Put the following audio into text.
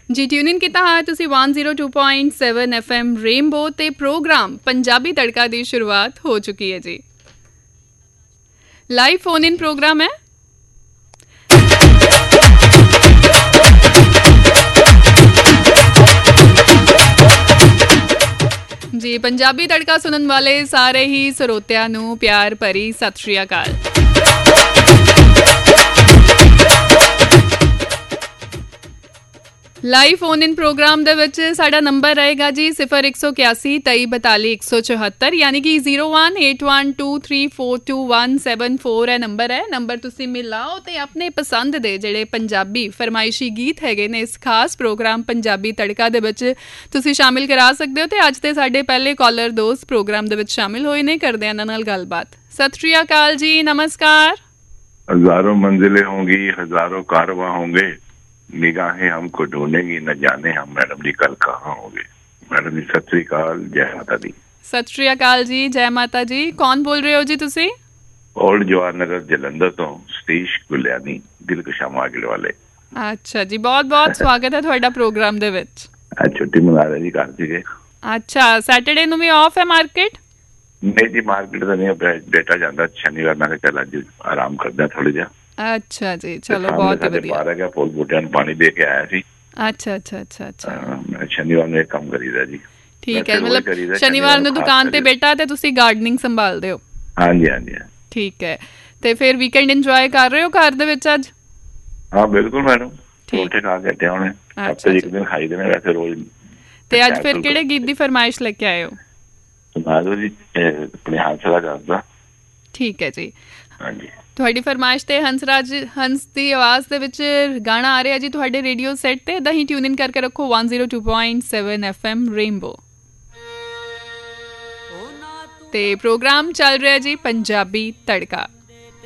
ਜੀ ਟਿਊਨ ਇਨ ਕੀਤਾ ਹੈ ਤੁਸੀਂ 102.7 FM ਰੇਨਬੋ ਤੇ ਪ੍ਰੋਗਰਾਮ ਪੰਜਾਬੀ ਤੜਕਾ ਦੀ ਸ਼ੁਰੂਆਤ ਹੋ ਚੁੱਕੀ ਹੈ ਜੀ। ਲਾਈਵ ਫੋਨ ਇਨ ਪ੍ਰੋਗਰਾਮ ਹੈ। ਜੀ ਪੰਜਾਬੀ ਤੜਕਾ ਸੁਣਨ ਵਾਲੇ ਸਾਰੇ ਹੀ ਸਰੋਤਿਆਂ ਨੂੰ ਪਿਆਰ ਭਰੀ ਸਤਿ ਸ਼੍ਰੀ ਅਕਾਲ। ਲਾਈਵ ਫੋਨ ਇਨ ਪ੍ਰੋਗਰਾਮ ਦੇ ਵਿੱਚ ਸਾਡਾ ਨੰਬਰ ਰਹੇਗਾ ਜੀ 0181 2342 174 ਯਾਨੀ ਕਿ 018123422174 ਇਹ ਨੰਬਰ ਹੈ। ਨੰਬਰ ਤੁਸੀਂ ਮਿਲਾਓ ਤੇ ਆਪਣੇ ਪਸੰਦ ਦੇ ਜਿਹੜੇ ਪੰਜਾਬੀ ਫਰਮਾਇਸ਼ੀ ਗੀਤ ਹੈਗੇ ਨੇ ਇਸ ਖਾਸ ਪ੍ਰੋਗਰਾਮ ਪੰਜਾਬੀ ਤੜਕਾ ਦੇ ਵਿੱਚ ਤੁਸੀਂ ਸ਼ਾਮਿਲ ਕਰਾ ਸਕਦੇ ਹੋ। ਤੇ ਅੱਜ ਤੇ ਸਾਡੇ ਪਹਿਲੇ ਕਾਲਰ ਦੋਸਤ ਪ੍ਰੋਗਰਾਮ ਦੇ ਵਿੱਚ ਸ਼ਾਮਿਲ ਹੋਏ ਨੇ, ਕਰਦੇ ਆ ਇਹਨਾਂ ਨਾਲ ਗੱਲਬਾਤ। ਸਤਿ ਸ਼੍ਰੀ ਅਕਾਲ ਜੀ, नमस्कार। हजारों मंजिलें होंगी, हजारों कारवां होंगे, निगाहें हमको ढूंढेंगी, न जाने हम मैडम जी कल कहाँ होंगे। मैडम जी सत श्री अकाल, जय माता दी। सत श्री अकाल जी, जय माता जी। कौन बोल रहे हो जी तुसी? ओल्ड जवाहर नगर जलंधर तो सतीश गुलियानी, दिलकशा मार्केट वाले। अच्छा जी, बहुत बहुत स्वागत है ਤੁਹਾਡਾ ਪ੍ਰੋਗਰਾਮ ਦੇ ਵਿੱਚ। छुट्टी मना रहे जी घर सीगे। अच्छा, सैटरडे ਨੂੰ ਵੀ ਆਫ ਹੈ ਮਾਰਕੀਟ? नहीं जी, मार्केट तो नहीं, बेटा जाता शनिवार मैं चल अज आराम करदा थोड़ा जिहा। अच्छा जी, चलो बहुत ही बढ़िया। बाहर गया फूल बूटियां ਨੂੰ पानी दे के आया सी। अच्छा अच्छा अच्छा अच्छा। मैं शनिवार ਨੂੰ ਇਹ ਕੰਮ ਕਰੀਦਾ ਜੀ। ਠੀਕ ਹੈ, ਮਤਲਬ ਸ਼ਨੀਵਾਰ ਨੂੰ ਦੁਕਾਨ ਤੇ ਬੇਟਾ ਤੇ ਤੁਸੀਂ ਗਾਰਡਨਿੰਗ ਸੰਭਾਲਦੇ ਹੋ? ਹਾਂਜੀ ਹਾਂਜੀ। ਠੀਕ ਹੈ, ਤੇ ਫਿਰ ਵੀਕਐਂਡ ਇੰਜੋਏ ਕਰ ਰਹੇ ਹੋ ਘਰ ਦੇ ਵਿੱਚ ਅੱਜ? ਹਾਂ ਬਿਲਕੁਲ ਮੈਡਮ, ਰੋਟੀ ਖਾ ਕੇ ਹਟੇ ਹੁਣੇ। ਹਫਤੇ ਇੱਕ ਦਿਨ ਖਾਈ ਦੇ ਨੇ ਵੈਸੇ ਰੋਜ਼। ਤੇ ਅੱਜ ਫਿਰ ਕਿਹੜੇ ਗੀਤ ਦੀ ਫਰਮਾਇਸ਼ ਲੈ ਕੇ ਆਏ ਹੋ? ਸੁਣਾ ਦਿਓ ਜੀ ਆਪਣੇ ਹੰਸਰਾਜ ਦਾ। ਠੀਕ ਹੈ ਜੀ, ਹਾਂਜੀ। ਤੁਹਾਡੀ ਫਰਮਾਇਸ਼ ਤੇ ਹੰਸ ਦੀ ਆਵਾਜ਼ ਦੇ ਵਿੱਚ ਗਾਣਾ ਆ ਰਿਹਾ ਜੀ ਤੁਹਾਡੇ ਰੇਡੀਓ ਸੈੱਟ ਤੇ। ਏਦਾਂ ਹੀ ਟਿਊਨ ਇਨ ਕਰਕੇ ਰੱਖੋ 102.7 FM ਰੇਨਬੋ ਤੇ ਪ੍ਰੋਗਰਾਮ ਚੱਲ ਰਿਹਾ ਜੀ ਪੰਜਾਬੀ ਤੜਕਾ।